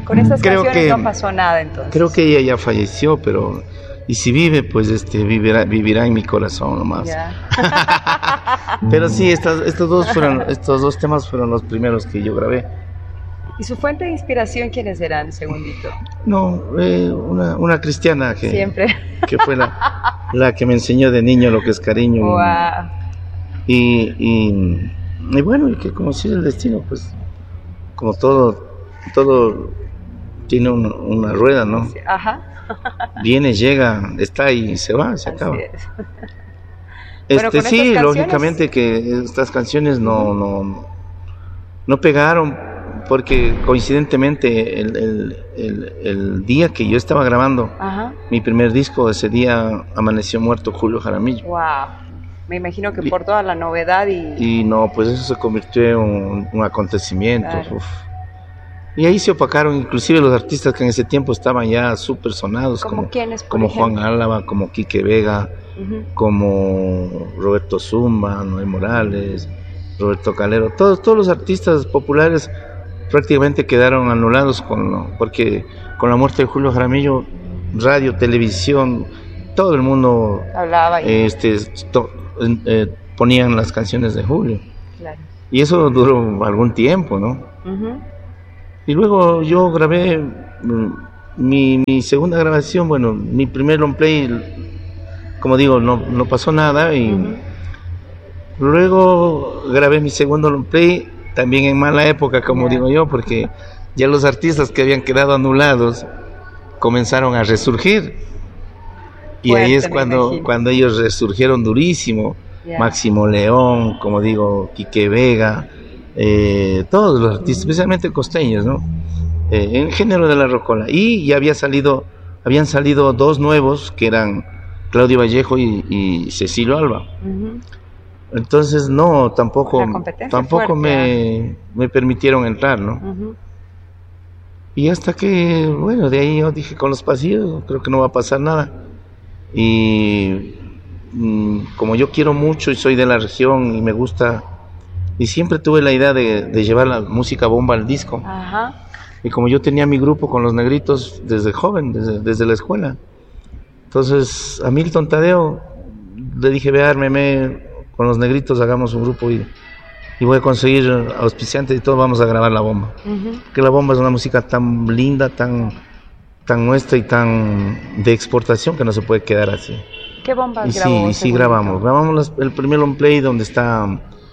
Con esas Creo canciones que- no pasó nada entonces. Creo que ella ya falleció, pero y si vive, pues vivirá en mi corazón nomás. Ya. Pero sí, estos dos temas fueron los primeros que yo grabé. ¿Y su fuente de inspiración quiénes eran, segundito? No, una cristiana Siempre. que fue la que me enseñó de niño lo que es cariño. Wow. Y bueno, y que como sigue el destino, pues como todo tiene una rueda, ¿no? Sí, ajá. Viene, llega, está y se va, se acaba. Así es. Bueno, con Sí, estas canciones- lógicamente que estas canciones no pegaron, porque coincidentemente el día que yo estaba grabando Ajá. mi primer disco, ese día amaneció muerto Julio Jaramillo. Wow. Me imagino que por toda la novedad y... Y no, pues eso se convirtió en un acontecimiento. Claro. Uf. Y ahí se opacaron inclusive los artistas que en ese tiempo estaban ya súper sonados, ¿Como quiénes, por como Juan ejemplo? Álava, como Quique Vega, Ujú. como Roberto Zumba, Noé Morales, Roberto Calero, todos los artistas populares prácticamente quedaron anulados porque con la muerte de Julio Jaramillo, radio, televisión, todo el mundo Hablaba y... ponían las canciones de Julio. Claro. Y eso duró algún tiempo, ¿no? Ujú. Y luego yo grabé mi segunda grabación, bueno, mi primer long play, como digo, no pasó nada. Y Ujú. luego grabé mi segundo long play, también en mala época, como Ya. digo yo, porque ya los artistas que habían quedado anulados comenzaron a resurgir. Y ahí Fuerte, es me cuando imagino. ellos resurgieron durísimo. Ya. Máximo León, como digo, Quique Vega, todos los artistas, especialmente costeños, ¿no? En género de la rocola. Y ya habían salido dos nuevos, que eran Claudio Vallejo y Cecilio Alba. Ujú. Entonces, no, tampoco La competencia fuerte, me permitieron entrar, ¿no? Ujú. Y hasta que, bueno, de ahí yo dije, con los pasillos, creo que no va a pasar nada. Y como yo quiero mucho y soy de la región y me gusta, y siempre tuve la idea de llevar la música bomba al disco. Ajá. Y como yo tenía mi grupo con los Negritos desde joven, desde la escuela, entonces a Milton Tadeo le dije, ve, ármeme con los Negritos, hagamos un grupo y voy a conseguir auspiciantes y todos vamos a grabar la bomba. Ujú. Que la bomba es una música tan linda, tan nuestra y tan de exportación que no se puede quedar así. ¿Qué bombas Y grabó? sí, segundito? grabamos el primer long play donde está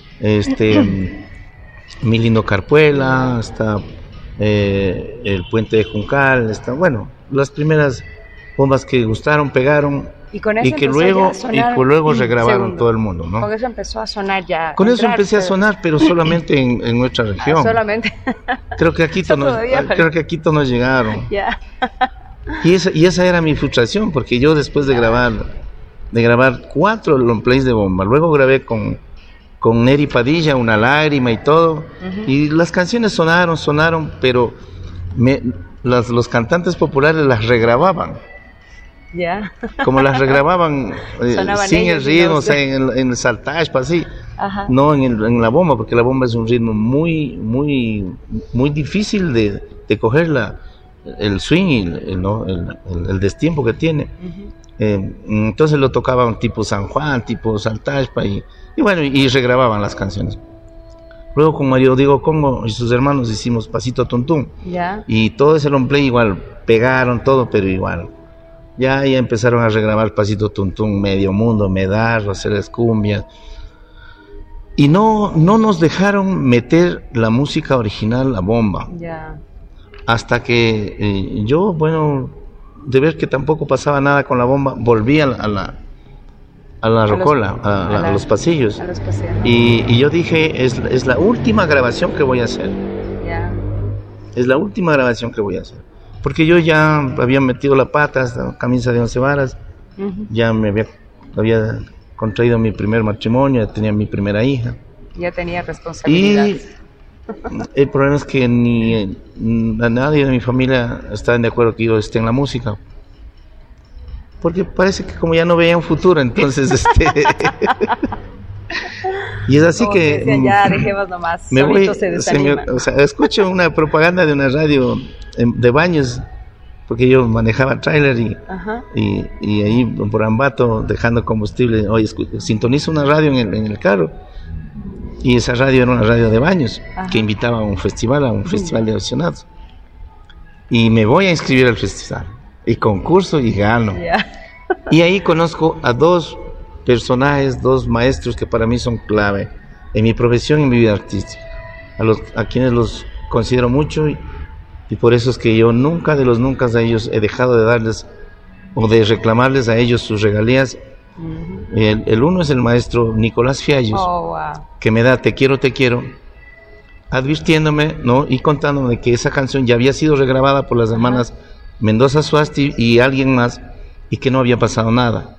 Mi Lindo Carpuela, está el Puente de Juncal, está, bueno, las primeras bombas que gustaron, pegaron Y con eso y que empezó luego ya a sonar regrabaron segundo. todo el mundo, ¿no? Con eso empezó a sonar ya. Con eso entrar, empecé a pero- sonar, pero solamente en nuestra región. Solamente. Creo que a Quito Eso todavía falta. creo que a Quito no llegaron. Ya. Y esa era mi frustración, porque yo después de grabar 4 long plays de bomba, luego grabé con Neri Padilla, Una Lágrima y todo, y las canciones sonaron, pero los cantantes populares las regrababan. Ya. Como las regrababan Sonaban sin el ellos y ritmo, no o sea, sé. en el saltaje, así, Ajá. no en la bomba, porque la bomba es un ritmo muy difícil de coger el swing y el destiempo que tiene. Ujú. Entonces lo tocaban tipo San Juan, tipo Saltashpa y bueno, y regrababan las canciones. Luego con Mario Diego Congo y sus hermanos hicimos Pasito Tuntún Ya. y todo ese long play igual, pegaron todo, pero igual. Ya empezaron a regrabar Pasito Tuntún, Medio Mundo, Medar, hacer cumbias. Y no nos dejaron meter la música original a bomba. Ya. Hasta que yo, bueno, de ver que tampoco pasaba nada con la bomba, volví a la rocola, a los pasillos. A los pasillos. Y yo dije, es la última grabación que voy a hacer. Ya. Es la última grabación que voy a hacer. Porque yo ya había metido la pata, hasta camisa de 11 varas, Ujú. ya había contraído mi primer matrimonio, ya tenía mi primera hija. Ya tenía responsabilidades. Y el problema es que a nadie de mi familia está de acuerdo que yo esté en la música. Porque parece que como ya no veía un futuro, entonces y es así Como que decían, ya dejemos nomás. me voy, solito se desanima. o sea, escucho una propaganda de una radio de Baños, porque yo manejaba tráiler y ahí por Ambato dejando combustible, oye, sintonizo una radio en el carro, y esa radio era una radio de Baños, que invitaba a un festival de aficionados, y me voy a inscribir al festival, y concurso y gano, y ahí conozco a dos personajes, dos maestros que para mí son clave en mi profesión y en mi vida artística, a quienes los considero mucho, y por eso es que yo nunca de los nunca a ellos he dejado de darles o de reclamarles a ellos sus regalías. El uno es el maestro Nicolás Fiallos, que me da Te quiero, advirtiéndome, ¿no? Y contándome de que esa canción ya había sido regrabada por las hermanas Mendoza Suasti y alguien más, y que no había pasado nada.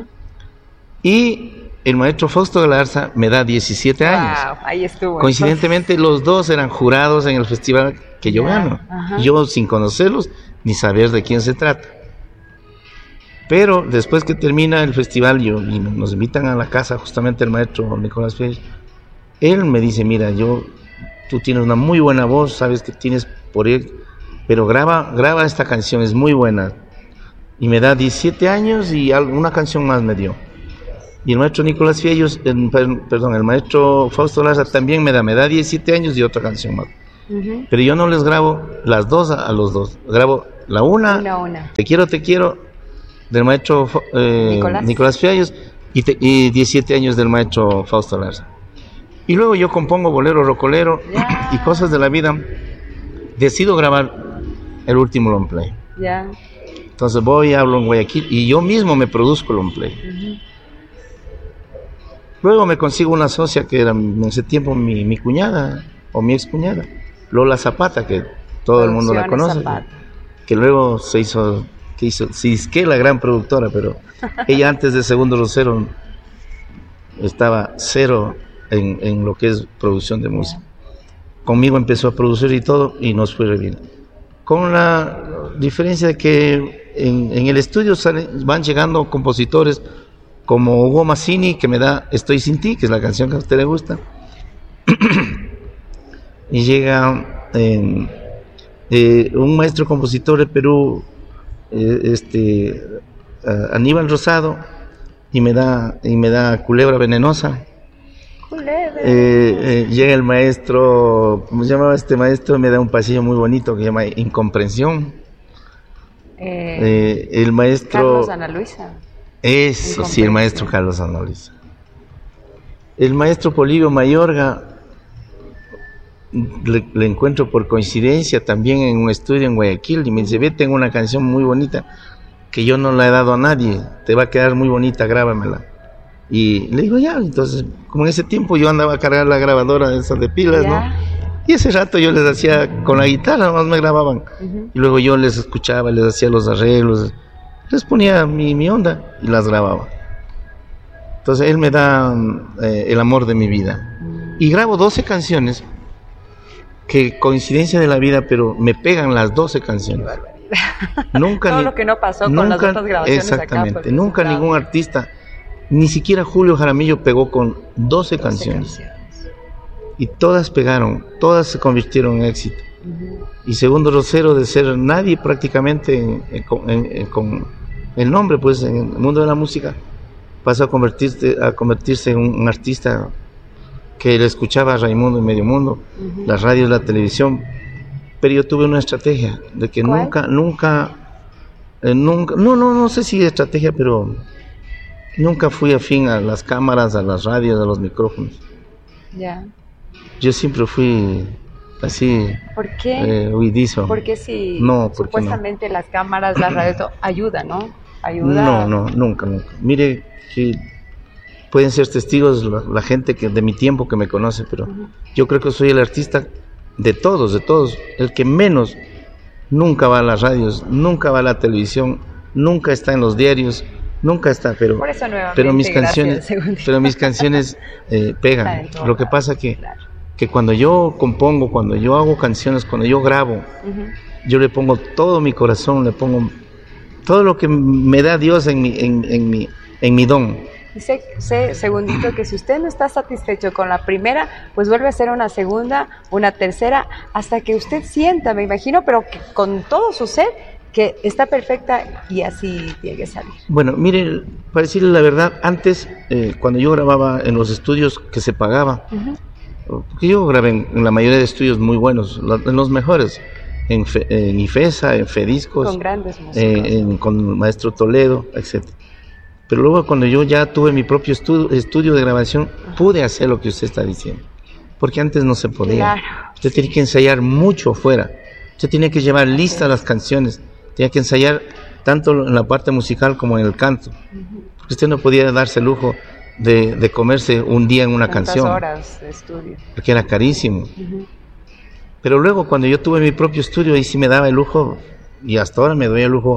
Y el maestro Fausto Galarza me da 17 años. Ahí estuvo. Coincidentemente, los dos eran jurados en el festival que yo gano. Yo sin conocerlos ni saber de quién se trata. Pero después que termina el festival y nos invitan a la casa justamente el maestro Nicolás Fiallos, él me dice, mira, tú tienes una muy buena voz, sabes que tienes por él, pero graba esta canción, es muy buena. Y me da 17 años y una canción más me dio. Y el maestro Nicolás Fiallos, el maestro Fausto Larza también me da 17 años y otra canción más. Pero yo no les grabo las dos a los dos. Grabo la una. Te quiero, del maestro Nicolás Fiallos, y 17 años del maestro Fausto Larza. Y luego yo compongo bolero, rocolero y cosas de la vida. Decido grabar el último long play. Entonces hablo en Guayaquil y yo mismo me produzco el long play. Luego me consigo una socia que era en ese tiempo mi cuñada o mi ex cuñada, Lola Zapata, que todo el mundo la conoce, que luego se hizo la gran productora, pero ella antes de Segundo Rosero estaba cero en lo que es producción de música. Conmigo empezó a producir y todo, y nos fue re bien. Con la diferencia de que en el estudio van llegando compositores como Hugo Mazzini, que me da Estoy sin ti, que es la canción que a usted le gusta, y llega un maestro compositor de Perú, Aníbal Rosado, y me da Culebra Venenosa. Llega el maestro, ¿cómo se llamaba este maestro? Me da un pasillo muy bonito que se llama Incomprensión. El maestro Carlos Ana Luisa. Eso, sí, el maestro Carlos Ana Luisa. El maestro Polibio Mayorga le encuentro por coincidencia también en un estudio en Guayaquil y me dice, tengo una canción muy bonita que yo no la he dado a nadie, te va a quedar muy bonita, grábamela. Y le digo, ya. Entonces, como en ese tiempo yo andaba a cargar la grabadora de esas de pilas, ¿no? Y ese rato yo les hacía con la guitarra, nomás me grababan. Y luego yo les escuchaba, les hacía los arreglos, les ponía mi onda y las grababa. Entonces él me da el amor de mi vida. Y grabo 12 canciones, que coincidencia de la vida, pero me pegan las 12 canciones. Nunca todo lo que no pasó con las otras grabaciones. Exactamente, acá, nunca ningún artista, ni siquiera Julio Jaramillo pegó con 12 canciones. Y todas pegaron, todas se convirtieron en éxito. Y Segundo Rosero, de ser nadie prácticamente con el nombre, pues en el mundo de la música, pasó a convertirse en un artista que le escuchaba a Raimundo en medio mundo, las radios, la televisión. Pero yo tuve una estrategia de que nunca, no sé si estrategia, pero nunca fui afín a las cámaras, a las radios, a los micrófonos. Yo siempre fui así. ¿Por qué? Huidizo. Porque si supuestamente no. Las cámaras, las radios, ayuda, ¿no? Ayuda. No, nunca. Mire, que pueden ser testigos la gente de mi tiempo que me conoce, pero yo creo que soy el artista de todos, el que menos nunca va a las radios, nunca va a la televisión, nunca está en los diarios, nunca está, pero por eso pero mis canciones pegan. Lo que pasa que cuando yo compongo, cuando yo hago canciones, cuando yo grabo, yo le pongo todo mi corazón, le pongo todo lo que me da Dios en mi don. sé, segundito, que si usted no está satisfecho con la primera, pues vuelve a hacer una segunda, una tercera, hasta que usted sienta, me imagino, pero que con todo su ser, que está perfecta y así llegue a salir. Bueno, mire, para decirle la verdad, antes, cuando yo grababa en los estudios que se pagaba, porque yo grabé en la mayoría de estudios muy buenos, en los mejores, en IFESA, en FEDiscos, con grandes músicos, con Maestro Toledo, etc. Pero luego cuando yo ya tuve mi propio estudio de grabación, pude hacer lo que usted está diciendo, porque antes no se podía. Claro, Usted tenía que ensayar mucho afuera, usted tenía que llevar listas las canciones, tenía que ensayar tanto en la parte musical como en el canto, porque usted no podía darse el lujo de comerse un día en una canción, horas de estudio, porque era carísimo. Pero luego cuando yo tuve mi propio estudio, ahí sí me daba el lujo, y hasta ahora me doy el lujo,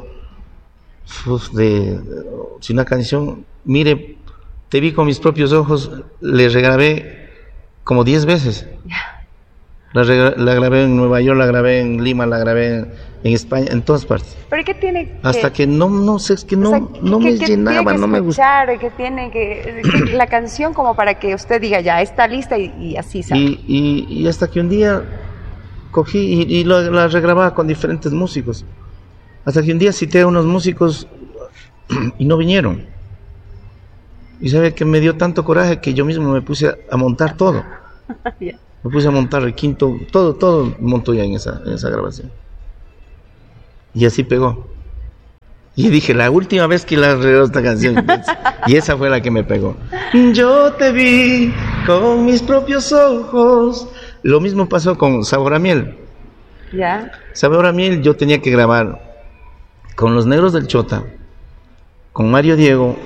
si una canción, mire, te vi con mis propios ojos, le regrabé como 10 veces. La grabé en Nueva York, la grabé en Lima, la grabé en España, en todas partes. ¿Pero qué tiene que...? Hasta que no sé, es que no, o sea, no me llenaba, no me gustaba. Que tiene que la canción como para que usted diga, ya, está lista y así sale. Y hasta que un día cogí y la regrababa con diferentes músicos. Hasta que un día cité a unos músicos y no vinieron. Y sabe que me dio tanto coraje que yo mismo me puse a montar todo. Yeah. Me puse a montar el quinto, todo montó ya en esa grabación. Y así pegó. Y dije, la última vez que la regrabé esta canción, y esa fue la que me pegó. Yo te vi con mis propios ojos. Lo mismo pasó con Sabor a Miel. ¿Ya? Sabor a Miel yo tenía que grabar con Los Negros del Chota, con Mario Diego,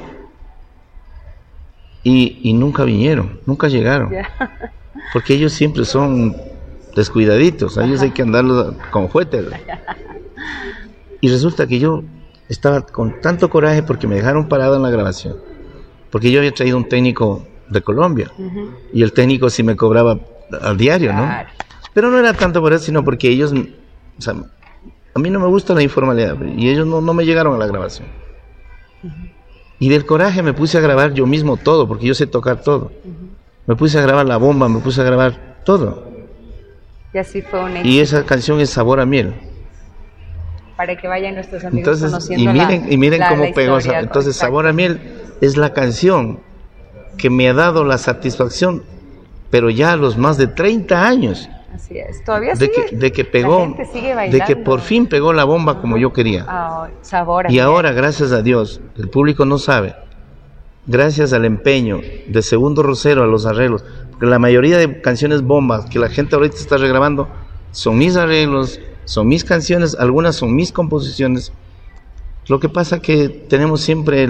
y nunca vinieron, nunca llegaron. Yeah. Porque ellos siempre son descuidaditos, a ellos hay que andarlos con juguetes. Y resulta que yo estaba con tanto coraje porque me dejaron parado en la grabación, porque yo había traído un técnico de Colombia, y el técnico sí me cobraba al diario, ¿no? Pero no era tanto por eso, sino porque ellos, o sea, a mí no me gusta la informalidad, y ellos no me llegaron a la grabación. Y del coraje me puse a grabar yo mismo todo, porque yo sé tocar todo. Me puse a grabar la bomba, me puse a grabar todo. Y así fue un éxito. Y esa canción es Sabor a Miel. Para que vayan nuestros amigos conociendo y miren cómo pegó. Entonces, exacto. Sabor a Miel es la canción que me ha dado la satisfacción, pero ya a los más de 30 años. Así es, todavía sigue. De que pegó, la gente sigue bailando. De que por fin pegó la bomba como yo quería. Sabor a y Miel. Ahora, gracias a Dios, el público no sabe, gracias al empeño de Segundo Rosero a los arreglos, porque la mayoría de canciones bombas que la gente ahorita está regrabando son mis arreglos, son mis canciones, algunas son mis composiciones. Lo que pasa que tenemos siempre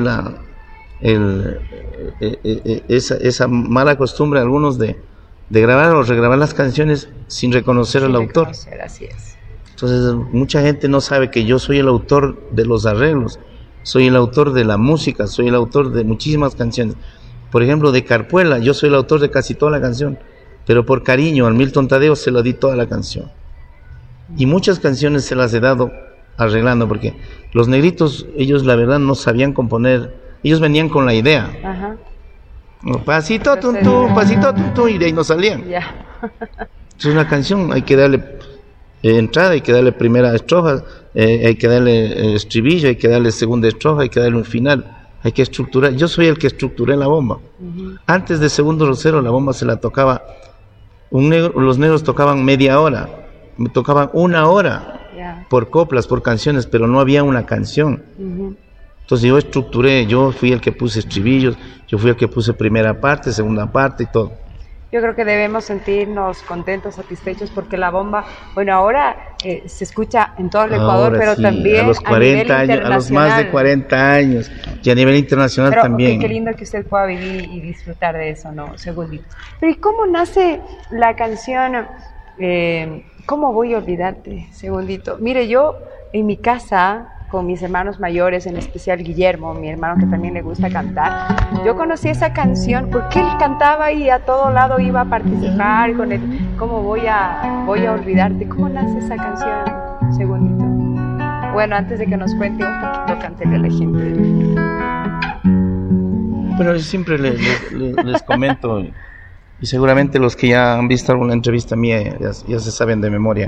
esa mala costumbre algunos de grabar o regrabar las canciones sin reconocer al autor. Así es. Entonces mucha gente no sabe que yo soy el autor de los arreglos, soy el autor de la música, soy el autor de muchísimas canciones. Por ejemplo, de Carpuela, yo soy el autor de casi toda la canción, pero por cariño al Milton Tadeo se la di toda la canción. Y muchas canciones se las he dado arreglando, porque los negritos, ellos la verdad no sabían componer, ellos venían con la idea. Ajá. Pasito tum pasito tum, y de ahí no salían. Ya. Es una canción, hay que darle entrada, hay que darle primera estrofa, hay que darle estribillo, hay que darle segunda estrofa, hay que darle un final, hay que estructurar. Yo soy el que estructuré la bomba. Antes de Segundo Rosero la bomba se la tocaba los negros tocaban media hora, me tocaban 1 hora por coplas, por canciones, pero no había una canción. Entonces yo estructuré, yo fui el que puse estribillos, yo fui el que puse primera parte, segunda parte y todo. Yo creo que debemos sentirnos contentos, satisfechos, porque la bomba, bueno, ahora se escucha en todo el Ecuador, Ahora pero sí, también a los 40 años, a los más de 40 años, y a nivel internacional pero, también. Qué lindo que usted pueda vivir y disfrutar de eso, ¿no? Segunditos. Pero ¿y cómo nace la canción ¿Cómo voy a olvidarte? Segundito. Mire, yo en mi casa, con mis hermanos mayores, en especial Guillermo, mi hermano que también le gusta cantar, yo conocí esa canción porque él cantaba y a todo lado iba a participar con el ¿Cómo voy a olvidarte? ¿Cómo nace esa canción? Segundito. Bueno, antes de que nos cuente un poquito, cántele a la gente. pero siempre les comento, y seguramente los que ya han visto alguna entrevista mía ya se saben de memoria.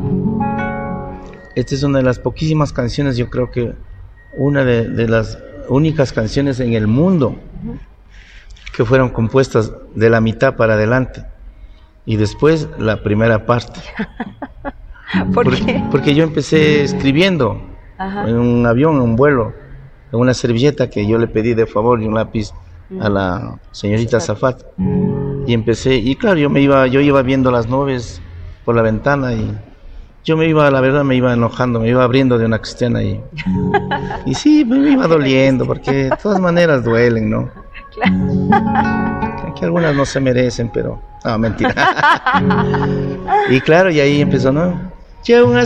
Esta es una de las poquísimas canciones, yo creo que una de las únicas canciones en el mundo que fueron compuestas de la mitad para adelante y después la primera parte. ¿Por qué? Porque yo empecé escribiendo en un avión, en un vuelo, en una servilleta que yo le pedí de favor y un lápiz a la señorita Zafat, y empecé, y claro, yo iba viendo las nubes por la ventana y yo la verdad me iba enojando, me iba abriendo de una cristiana y sí, me iba doliendo, porque de todas maneras duelen, ¿no? Claro. Que algunas no se merecen, pero... No, mentira. Y claro, y ahí empezó, ¿no?